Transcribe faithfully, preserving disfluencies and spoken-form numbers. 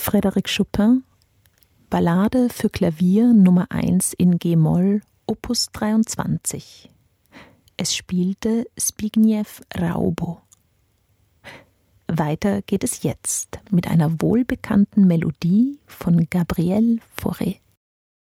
Frédéric Chopin, Ballade für Klavier Nummer eins in G-Moll, Opus dreiundzwanzig. Es spielte Zbigniew Raubo. Weiter geht es jetzt mit einer wohlbekannten Melodie von Gabriel Fauré.